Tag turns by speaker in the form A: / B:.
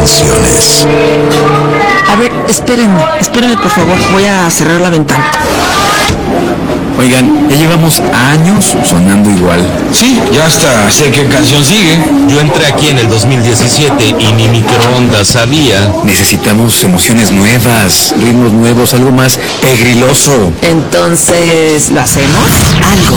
A: canciones.
B: A ver, espérenme por favor, voy a cerrar la ventana.
C: Oigan, ya llevamos años sonando igual.
D: Sí, ya hasta sé qué canción sigue.
E: Yo entré aquí en el 2017 y ni microondas sabía.
C: Necesitamos emociones nuevas, ritmos nuevos, algo más pegriloso.
B: Entonces, ¿lo hacemos? Algo